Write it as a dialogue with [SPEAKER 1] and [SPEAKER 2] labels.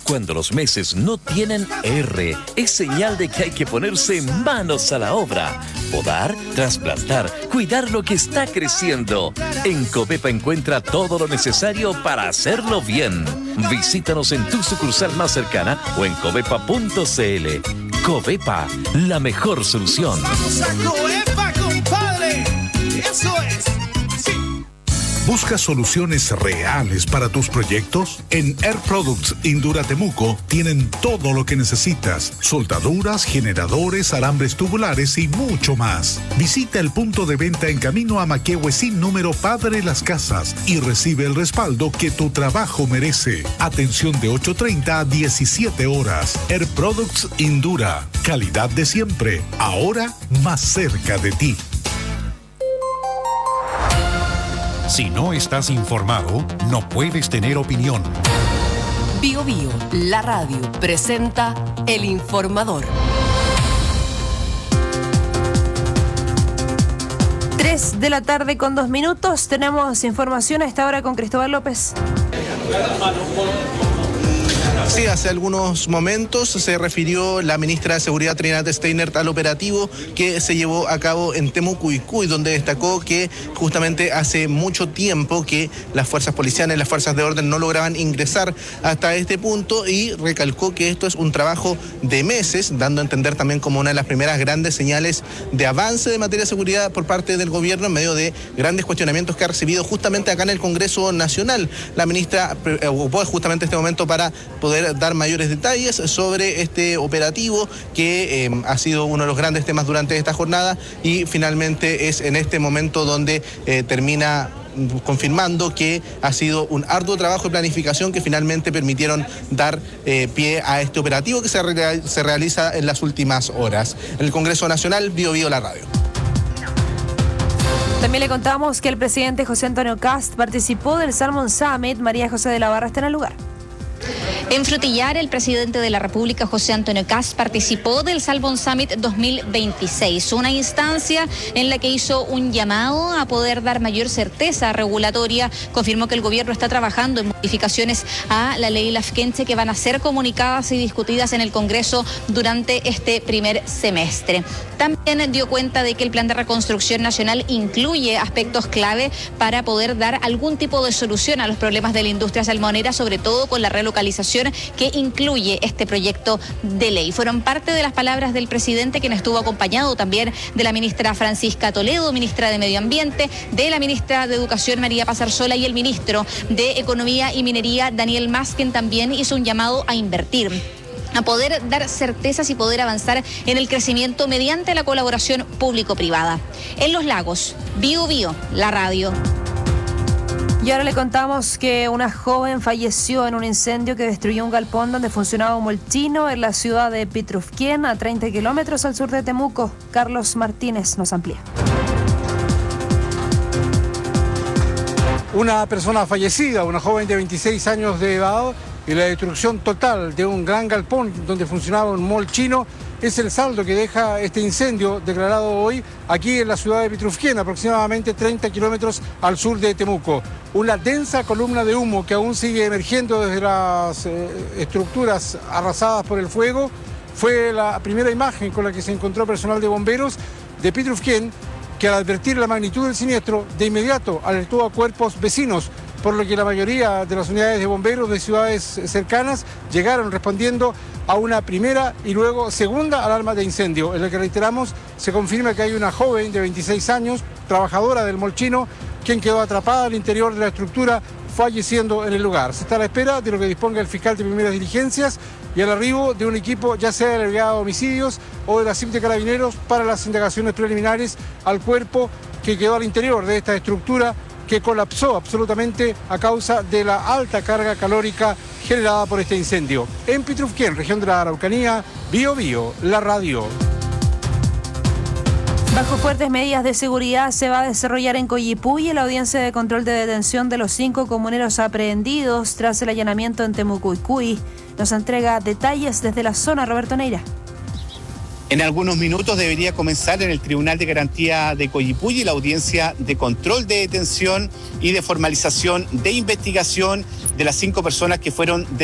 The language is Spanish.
[SPEAKER 1] Cuando los meses no tienen R, es señal de que hay que ponerse manos a la obra. Podar, trasplantar, cuidar lo que está creciendo. En Covepa encuentra todo lo necesario para hacerlo bien. Visítanos en tu sucursal más cercana o en covepa.cl. Covepa, la mejor solución.
[SPEAKER 2] ¡Vamos a Covepa, compadre! ¡Eso es! ¡Sí!
[SPEAKER 3] ¿Buscas soluciones reales para tus proyectos? En Air Products Indura Temuco tienen todo lo que necesitas: soldaduras, generadores, alambres tubulares y mucho más. Visita el punto de venta en camino a Maquehue sin número Padre Las Casas y recibe el respaldo que tu trabajo merece. Atención de 8:30 a 17 horas. Air Products Indura. Calidad de siempre. Ahora más cerca de ti.
[SPEAKER 4] Si no estás informado, no puedes tener opinión.
[SPEAKER 5] Bio Bio, la radio, presenta El Informador.
[SPEAKER 6] 3 de la tarde con 2 minutos. Tenemos información a esta hora con Cristóbal López.
[SPEAKER 7] Sí, hace algunos momentos se refirió la ministra de Seguridad Trinidad Steiner al operativo que se llevó a cabo en Temucuicui, donde destacó que justamente hace mucho tiempo que las fuerzas policiales, las fuerzas de orden no lograban ingresar hasta este punto, y recalcó que esto es un trabajo de meses, dando a entender también como una de las primeras grandes señales de avance de materia de seguridad por parte del gobierno en medio de grandes cuestionamientos que ha recibido justamente acá en el Congreso Nacional. La ministra ocupó justamente este momento para poder dar mayores detalles sobre este operativo que ha sido uno de los grandes temas durante esta jornada, y finalmente es en este momento donde termina confirmando que ha sido un arduo trabajo de planificación que finalmente permitieron dar pie a este operativo que se realiza en las últimas horas. En el Congreso Nacional, Bio Bio, la radio.
[SPEAKER 6] También le contamos que el presidente José Antonio Kast participó del Salmon Summit. María José de la Barra está en el lugar.
[SPEAKER 8] En Frutillar, el presidente de la República, José Antonio Kast, participó del Salmon Summit 2026, una instancia en la que hizo un llamado a poder dar mayor certeza regulatoria. Confirmó que el gobierno está trabajando en modificaciones a la ley Lafkenche que van a ser comunicadas y discutidas en el Congreso durante este primer semestre. También dio cuenta de que el plan de reconstrucción nacional incluye aspectos clave para poder dar algún tipo de solución a los problemas de la industria salmonera, sobre todo con la relocalización que incluye este proyecto de ley. Fueron parte de las palabras del presidente, quien estuvo acompañado también de la ministra Francisca Toledo, ministra de Medio Ambiente, de la ministra de Educación María Paz Arzola y el ministro de Economía y Minería Daniel Mas, quien también hizo un llamado a invertir, a poder dar certezas y poder avanzar en el crecimiento mediante la colaboración público-privada. En Los Lagos, Bio Bio, la radio.
[SPEAKER 6] Y ahora le contamos que una joven falleció en un incendio que destruyó un galpón donde funcionaba un molchino en la ciudad de Pitrufquén, a 30 kilómetros al sur de Temuco. Carlos Martínez nos amplía.
[SPEAKER 9] Una persona fallecida, una joven de 26 años de edad, y la destrucción total de un gran galpón donde funcionaba un molchino es el saldo que deja este incendio declarado hoy aquí en la ciudad de Pitrufquén, aproximadamente 30 kilómetros al sur de Temuco. Una densa columna de humo que aún sigue emergiendo desde las estructuras arrasadas por el fuego. Fue la primera imagen con la que se encontró personal de bomberos de Pitrufquén, que al advertir la magnitud del siniestro, de inmediato alertó a cuerpos vecinos, por lo que la mayoría de las unidades de bomberos de ciudades cercanas llegaron respondiendo a una primera y luego segunda alarma de incendio, en la que, reiteramos, se confirma que hay una joven de 26 años, trabajadora del molchino, quien quedó atrapada al interior de la estructura, falleciendo en el lugar. Se está a la espera de lo que disponga el fiscal de primeras diligencias y al arribo de un equipo, ya sea de la Brigada de Homicidios o de la CIP de Carabineros, para las indagaciones preliminares al cuerpo que quedó al interior de esta estructura, que colapsó absolutamente a causa de la alta carga calórica generada por este incendio. En Pitrufquén, región de la Araucanía, Bio Bio, la radio.
[SPEAKER 6] Bajo fuertes medidas de seguridad se va a desarrollar en Coyipulli la audiencia de control de detención de los 5 comuneros aprehendidos tras el allanamiento en Temucuicui. Nos entrega detalles desde la zona Roberto Neira.
[SPEAKER 10] En algunos minutos debería comenzar en el Tribunal de Garantía de Coyipulli la audiencia de control de detención y de formalización de investigación de las 5 personas que fueron